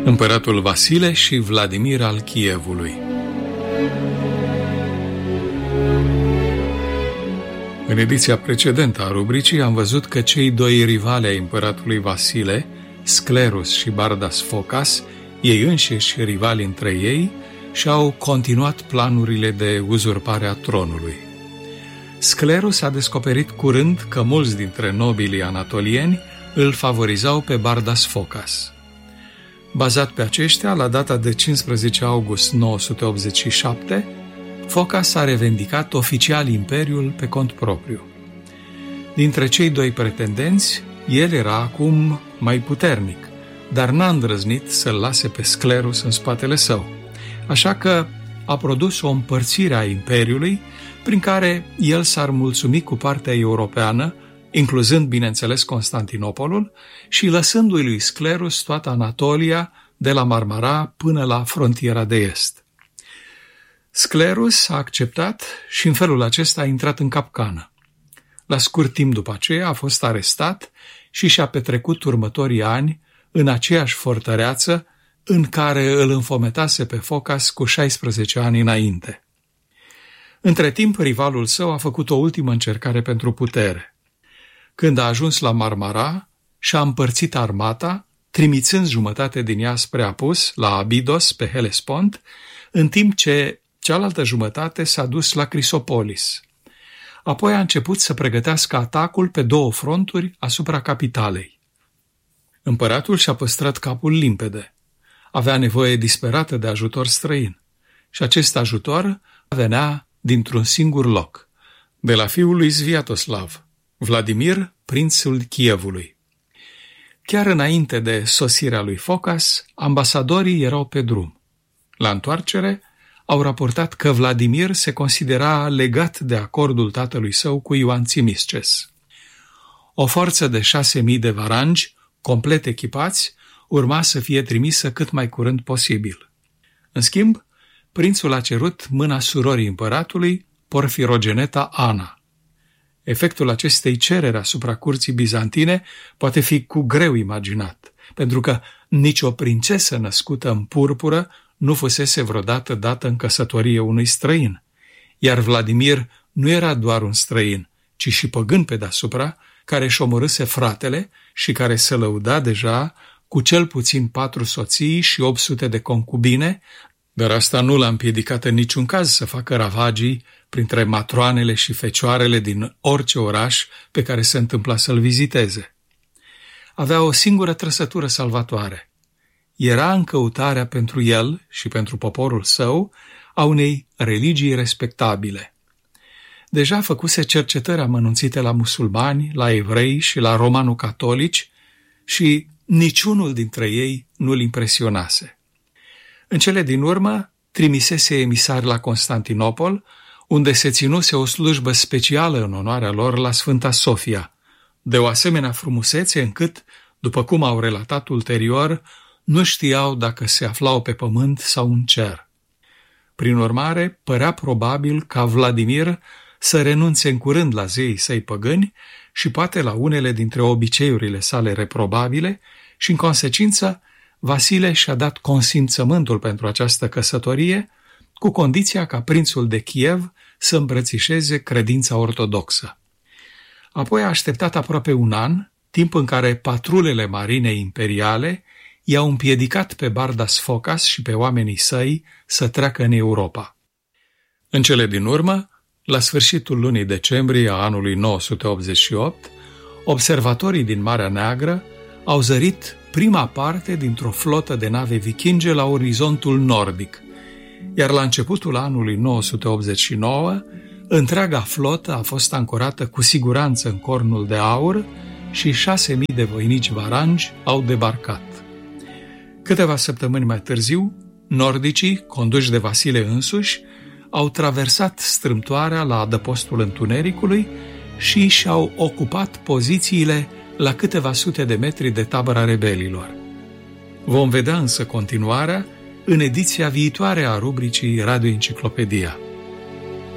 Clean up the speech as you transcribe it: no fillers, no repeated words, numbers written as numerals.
Împăratul Vasile și Vladimir al Kievului. În ediția precedentă a rubricii am văzut că cei doi rivali ai împăratului Vasile, Sclerus și Bardas Phocas, ei înșiși rivali între ei, și-au continuat planurile de uzurpare a tronului. Sclerus a descoperit curând că mulți dintre nobilii anatolieni îl favorizau pe Bardas Phocas. Bazat pe aceștia, la data de 15 august 987, Phocas a revendicat oficial imperiul pe cont propriu. Dintre cei doi pretendenți, el era acum mai puternic, dar n-a îndrăznit să-l lase pe Sclerus în spatele său, așa că a produs o împărțire a imperiului prin care el s-ar mulțumi cu partea europeană, incluzând, bineînțeles, Constantinopolul, și lăsându-i lui Sclerus toată Anatolia, de la Marmara până la frontiera de est. Sclerus a acceptat și în felul acesta a intrat în capcană. La scurt timp după aceea a fost arestat și și-a petrecut următorii ani în aceeași fortăreață în care îl înfometase pe Phocas cu 16 ani înainte. Între timp, rivalul său a făcut o ultimă încercare pentru putere. Când a ajuns la Marmara, și-a împărțit armata, trimițând jumătate din ea spre apus, la Abidos, pe Hellespont, în timp ce cealaltă jumătate s-a dus la Crisopolis. Apoi a început să pregătească atacul pe două fronturi asupra capitalei. Împăratul și-a păstrat capul limpede. Avea nevoie disperată de ajutor străin și acest ajutor venea dintr-un singur loc, de la fiul lui Sviatoslav, Vladimir, prințul Kievului. Chiar înainte de sosirea lui Phocas, ambasadorii erau pe drum. La întoarcere, au raportat că Vladimir se considera legat de acordul tatălui său cu Ioan Țimisces. O forță de 6.000 de varangi, complet echipați, urma să fie trimisă cât mai curând posibil. În schimb, prințul a cerut mâna surorii împăratului, Porfirogeneta Ana. Efectul acestei cereri asupra curții bizantine poate fi cu greu imaginat, pentru că nicio prințesă născută în purpură nu fusese vreodată dată în căsătorie unui străin, iar Vladimir nu era doar un străin, ci și păgân pe deasupra, care își omorâse fratele și care se lăuda deja cu cel puțin 4 soții și 800 de concubine, dar asta nu l-a împiedicat în niciun caz să facă ravagii printre matroanele și fecioarele din orice oraș pe care se întâmpla să-l viziteze. Avea o singură trăsătură salvatoare. Era în căutarea pentru el și pentru poporul său a unei religii respectabile. Deja făcuse cercetări amănunțite la musulmani, la evrei și la romano-catolici și niciunul dintre ei nu-l impresionase. În cele din urmă, trimisese emisari la Constantinopol, unde se ținuse o slujbă specială în onoarea lor la Sfânta Sofia, de o asemenea frumusețe încât, după cum au relatat ulterior, nu știau dacă se aflau pe pământ sau în cer. Prin urmare, părea probabil ca Vladimir să renunțe în curând la zeii săi păgâni și poate la unele dintre obiceiurile sale reprobabile și, în consecință, Vasile și-a dat consimțământul pentru această căsătorie, cu condiția ca prințul de Kiev să îmbrățișeze credința ortodoxă. Apoi a așteptat aproape un an, timp în care patrulele marinei imperiale i-au împiedicat pe Bardas Phocas și pe oamenii săi să treacă în Europa. În cele din urmă, la sfârșitul lunii decembrie a anului 988, observatorii din Marea Neagră au zărit prima parte dintr-o flotă de nave vikinge la orizontul nordic, iar la începutul anului 989, întreaga flotă a fost ancorată cu siguranță în Cornul de Aur și 6.000 de voinici varangi au debarcat. Câteva săptămâni mai târziu, nordicii, conduși de Vasile însuși, au traversat strâmtoarea la adăpostul Întunericului și și-au ocupat pozițiile la câteva sute de metri de tabăra rebelilor. Vom vedea însă continuarea în ediția viitoare a rubricii Radio Enciclopedia.